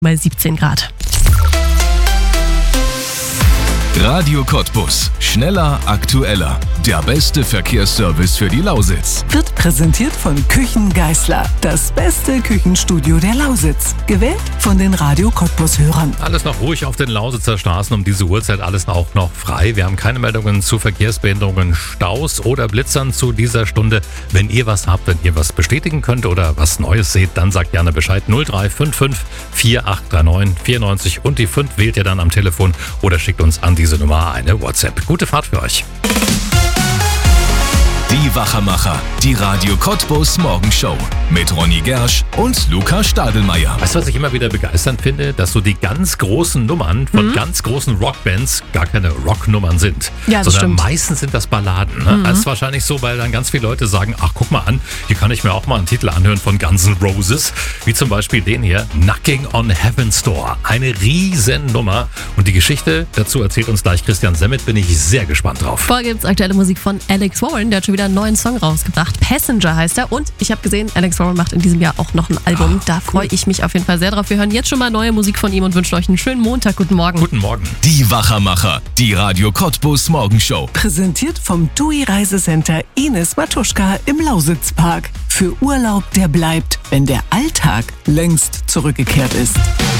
bei 17 Grad. Radio Cottbus. Schneller, aktueller. Der beste Verkehrsservice für die Lausitz. Wird präsentiert von Küchen Geisler. Das beste Küchenstudio der Lausitz. Gewählt von den Radio Cottbus-Hörern. Alles noch ruhig auf den Lausitzer Straßen um diese Uhrzeit, alles auch noch frei. Wir haben keine Meldungen zu Verkehrsbehinderungen, Staus oder Blitzern zu dieser Stunde. Wenn ihr was habt, wenn ihr was bestätigen könnt oder was Neues seht, dann sagt gerne Bescheid. 0355 4839 94 und die 5 wählt ihr dann am Telefon oder schickt uns an diese Nummer eine WhatsApp. Gute Fahrt für euch. Die Wachermacher. Die Radio Cottbus Morgenshow. Mit Ronny Gersch und Luca Stadelmeier. Weißt du, was ich immer wieder begeisternd finde? Dass so die ganz großen Nummern von ganz großen Rockbands gar keine Rocknummern sind. Ja, das sondern stimmt. meistens sind das Balladen. Ne? Das ist wahrscheinlich so, weil dann ganz viele Leute sagen, ach guck mal an, hier kann ich mir auch mal einen Titel anhören von Guns N' Roses. Wie zum Beispiel den hier, Knocking on Heaven's Door. Eine Riesennummer. Und die Geschichte dazu erzählt uns gleich Christian Semmet. Bin ich sehr gespannt drauf. Vorher gibt's aktuelle Musik von Alex Warren. Der hat schon wieder einen neuen Song rausgebracht. Passenger heißt er. Und ich habe gesehen, Alex Warren macht in diesem Jahr auch noch ein Album. Da freue ich mich auf jeden Fall sehr drauf. Wir hören jetzt schon mal neue Musik von ihm und wünschen euch einen schönen Montag. Guten Morgen. Guten Morgen. Die Wachermacher. Die Radio Cottbus Morgenshow. Präsentiert vom TUI Reisecenter Ines Matuschka im Lausitzpark. Für Urlaub, der bleibt, wenn der Alltag längst zurückgekehrt ist.